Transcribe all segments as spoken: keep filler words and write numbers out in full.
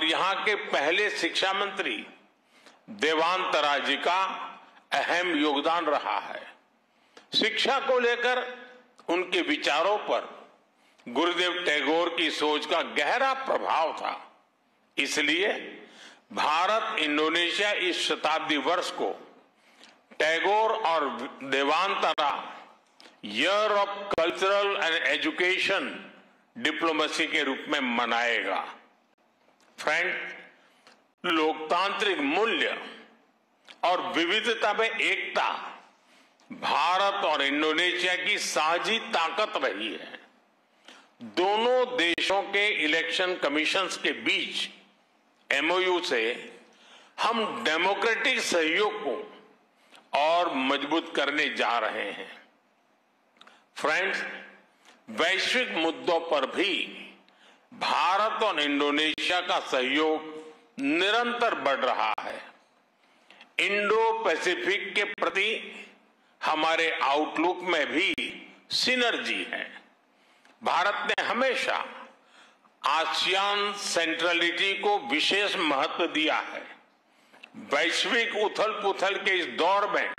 यहाँ के पहले शिक्षा मंत्री देवांतरा जी का अहम योगदान रहा है। शिक्षा को लेकर उनके विचारों पर गुरुदेव टैगोर की सोच का गहरा प्रभाव था। इसलिए भारत इंडोनेशिया इस शताब्दी वर्ष को टैगोर और देवांतरा year of cultural and education diplomacy के रूप में मनाएगा। फ्रेंड, लोकतांत्रिक मूल्य और विविधता में एकता भारत और इंडोनेशिया की साझी ताकत रही है। दोनों देशों के इलेक्शन कमीशंस के बीच एमओयू से हम डेमोक्रेटिक सहयोग को और मजबूत करने जा रहे हैं। फ्रेंड्स, वैश्विक मुद्दों पर भी भारत और इंडोनेशिया का सहयोग निरंतर बढ़ रहा है। इंडो पैसिफिक के प्रति हमारे आउटलुक में भी सिनर्जी है। भारत ने हमेशा आसियान सेंट्रलिटी को विशेष महत्व दिया है। वैश्विक उथल पुथल के इस दौर में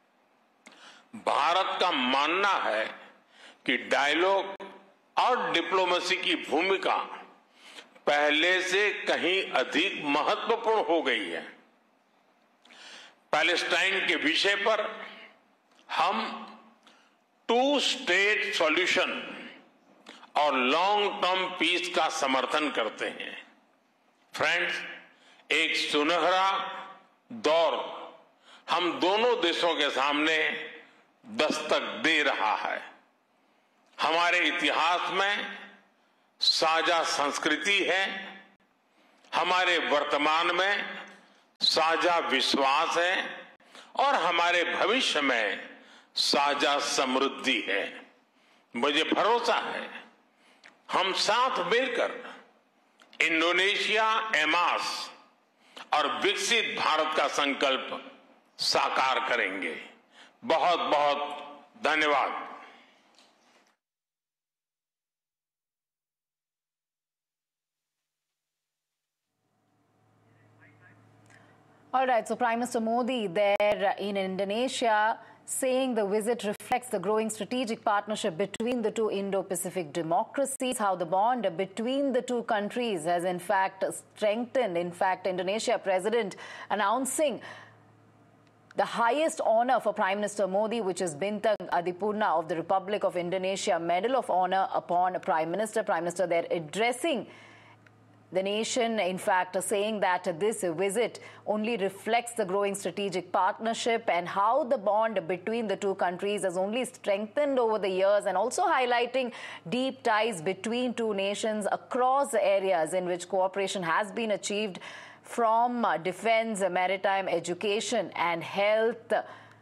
भारत का मानना है कि डायलॉग और डिप्लोमेसी की भूमिका पहले से कहीं अधिक महत्वपूर्ण हो गई है। पैलेस्टाइन के विषय पर हम टू स्टेट सॉल्यूशन और लॉन्ग टर्म पीस का समर्थन करते हैं। फ्रेंड्स, एक सुनहरा दौर हम दोनों देशों के सामने दस्तक दे रहा है। हमारे इतिहास में साझा संस्कृति है, हमारे वर्तमान में साझा विश्वास है और हमारे भविष्य में साझा समृद्धि है। मुझे भरोसा है हम साथ मिलकर इंडोनेशिया एमास और विकसित भारत का संकल्प साकार करेंगे। बहुत बहुत धन्यवाद। All right, so Prime Minister Modi there in Indonesia saying the visit reflects the growing strategic partnership between the two Indo-Pacific democracies, how the bond between the two countries has in fact strengthened. In fact, Indonesia President announcing the highest honor for Prime Minister Modi, which is Bintang Adipurna of the Republic of Indonesia, Medal of Honor upon Prime Minister. Prime Minister there addressing the nation, in fact, saying that this visit only reflects the growing strategic partnership and how the bond between the two countries has only strengthened over the years, and also highlighting deep ties between two nations across areas in which cooperation has been achieved, from defense, maritime, education and health.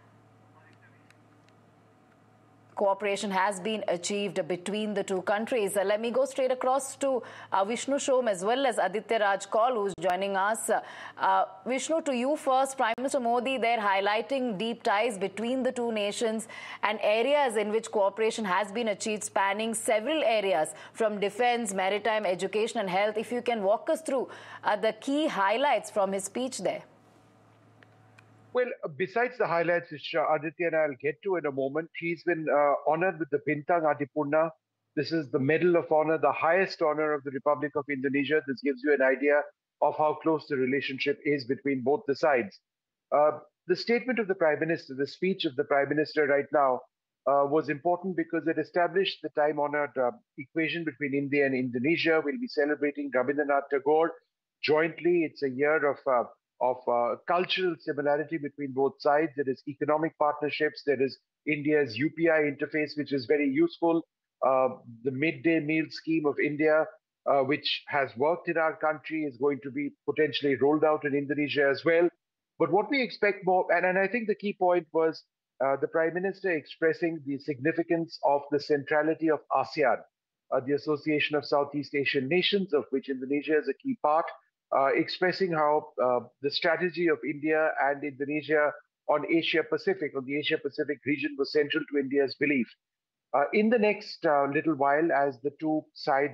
Cooperation has been achieved between the two countries. Uh, let me go straight across to uh, Vishnu Shom as well as Aditya Raj Kaul, who's joining us. Uh, uh, Vishnu, to you first. Prime Minister Modi there highlighting deep ties between the two nations and areas in which cooperation has been achieved, spanning several areas from defense, maritime, education and health. If you can walk us through uh, the key highlights from his speech there. Well, besides the highlights, which uh, Aditya and I'll get to in a moment, he's been uh, honored with the Bintang Adipurna. This is the Medal of Honor, the highest honor of the Republic of Indonesia. This gives you an idea of how close the relationship is between both the sides. Uh, the statement of the Prime Minister, the speech of the Prime Minister right now, uh, was important because it established the time-honored uh, equation between India and Indonesia. We'll be celebrating Rabindranath Tagore jointly. It's a year of uh, of uh, cultural similarity between both sides. There is economic partnerships. There is India's U P I interface, which is very useful. Uh, the midday meal scheme of India, uh, which has worked in our country, is going to be potentially rolled out in Indonesia as well. But what we expect more, and, and I think the key point was uh, the Prime Minister expressing the significance of the centrality of ASEAN, uh, the Association of Southeast Asian Nations, of which Indonesia is a key part. Uh, expressing how uh, the strategy of India and Indonesia on Asia Pacific, on the Asia Pacific region, was central to India's belief. Uh, in the next uh, little while, as the two sides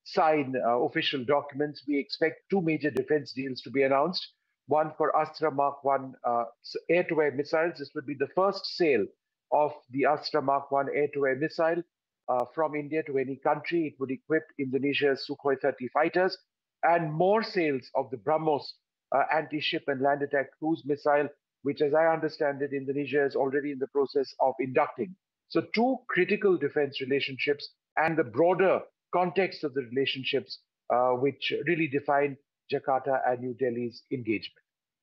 sign uh, official documents, we expect two major defense deals to be announced. One for Astra Mark one uh, air-to-air missiles. This would be the first sale of the Astra Mark one air-to-air missile uh, from India to any country. It would equip Indonesia's Sukhoi thirty fighters, and more sales of the BrahMos uh, anti-ship and land attack cruise missile, which, as I understand it, Indonesia is already in the process of inducting. So two critical defense relationships and the broader context of the relationships uh, which really define Jakarta and New Delhi's engagement.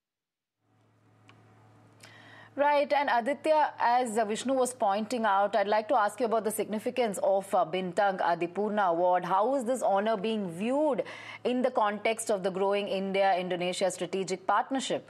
Right, and Aditya, as Vishnu was pointing out, I'd like to ask you about the significance of uh, Bintang Adipurna Award. How is this honor being viewed in the context of the growing India-Indonesia strategic partnership?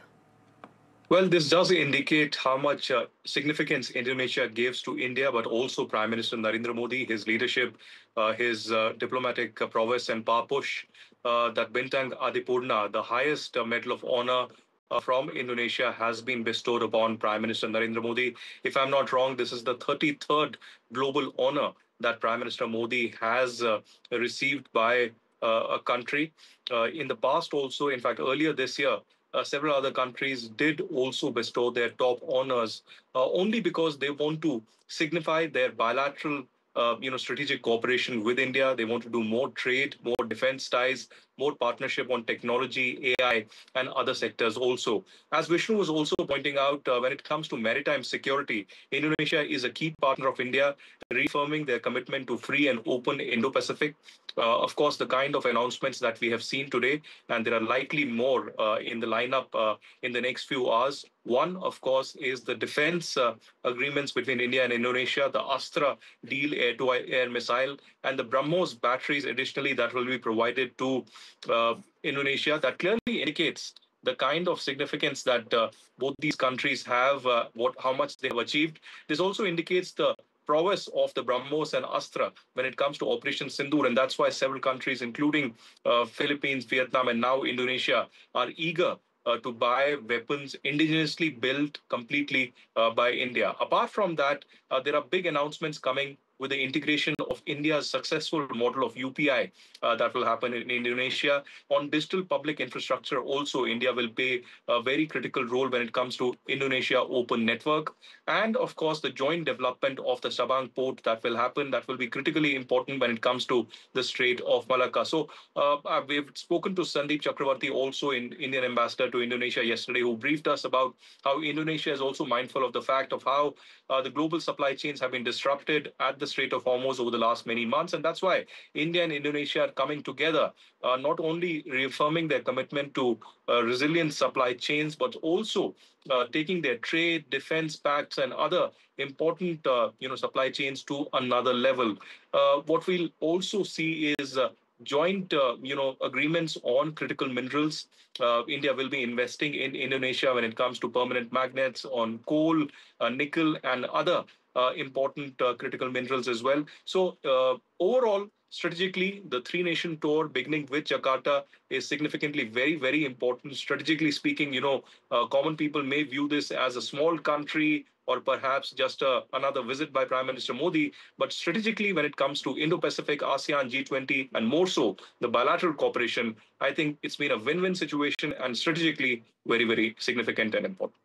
Well, this does indicate how much uh, significance Indonesia gives to India, but also Prime Minister Narendra Modi, his leadership, uh, his uh, diplomatic uh, prowess and power push, uh, that Bintang Adipurna, the highest uh, medal of honor uh, from Indonesia, has been bestowed upon Prime Minister Narendra Modi. If I'm not wrong, this is the thirty-third global honor that Prime Minister Modi has uh, received by uh, a country. Uh, in the past also, in fact, earlier this year, Uh, several other countries did also bestow their top honors uh, only because they want to signify their bilateral, uh, you know, strategic cooperation with India. They want to do more trade, more defense ties, more partnership on technology, A I, and other sectors also. As Vishnu was also pointing out, uh, when it comes to maritime security, Indonesia is a key partner of India, reaffirming their commitment to free and open Indo-Pacific. Uh, of course, the kind of announcements that we have seen today, and there are likely more uh, in the lineup uh, in the next few hours. One, of course, is the defense uh, agreements between India and Indonesia, the Astra deal air-to-air missile, and the BrahMos batteries additionally that will be provided to uh, Indonesia. That clearly indicates the kind of significance that uh, both these countries have, uh, what, how much they have achieved. This also indicates the prowess of the BrahMos and Astra when it comes to Operation Sindoor. And that's why several countries, including uh, Philippines, Vietnam, and now Indonesia, are eager uh, to buy weapons indigenously built completely uh, by India. Apart from that, uh, there are big announcements coming with the integration of India's successful model of U P I uh, that will happen in Indonesia. On digital public infrastructure also, India will play a very critical role when it comes to Indonesia Open Network. And of course, the joint development of the Sabang port that will happen, that will be critically important when it comes to the Strait of Malacca. So uh, we've spoken to Sandeep Chakravarti, also in Indian ambassador to Indonesia yesterday, who briefed us about how Indonesia is also mindful of the fact of how uh, the global supply chains have been disrupted at the Strait of Hormuz over the last many months. And that's why India and Indonesia are coming together, uh, not only reaffirming their commitment to uh, resilient supply chains, but also uh, taking their trade, defense pacts, and other important uh, you know, supply chains to another level. Uh, what we'll also see is uh, joint uh, you know, agreements on critical minerals. Uh, India will be investing in Indonesia when it comes to permanent magnets, on coal, uh, nickel, and other Uh, important uh, critical minerals as well. So uh, overall, strategically, the three-nation tour beginning with Jakarta is significantly very, very important. Strategically speaking, you know, uh, common people may view this as a small country or perhaps just uh, another visit by Prime Minister Modi. But strategically, when it comes to Indo-Pacific, ASEAN, G twenty, and more so, the bilateral cooperation, I think it's been a win-win situation and strategically very, very significant and important.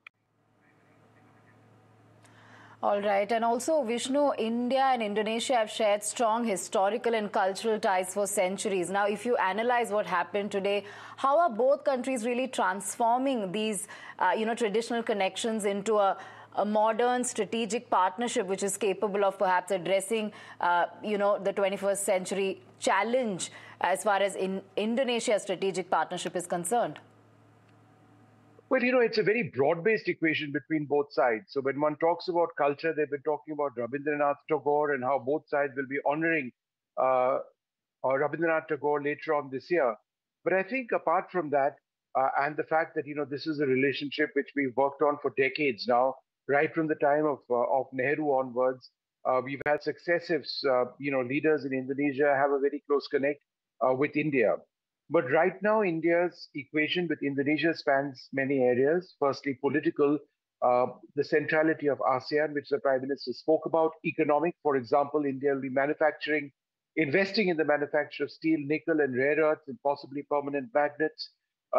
All right. And also, Vishnu, India and Indonesia have shared strong historical and cultural ties for centuries. Now, if you analyze what happened today, how are both countries really transforming these, uh, you know, traditional connections into a, a modern strategic partnership which is capable of perhaps addressing, uh, you know, the twenty-first century challenge as far as in Indonesia's strategic partnership is concerned? Well, you know, it's a very broad-based equation between both sides. So when one talks about culture, they've been talking about Rabindranath Tagore and how both sides will be honoring uh, Rabindranath Tagore later on this year. But I think apart from that, uh, and the fact that, you know, this is a relationship which we've worked on for decades now, right from the time of, uh, of Nehru onwards, uh, we've had successive, uh, you know, leaders in Indonesia have a very close connect uh, with India. But right now, India's equation with Indonesia spans many areas. Firstly, political, uh, the centrality of ASEAN, which the Prime Minister spoke about. Economic, for example, India will be manufacturing investing in the manufacture of steel, nickel, and rare earths, and possibly permanent magnets,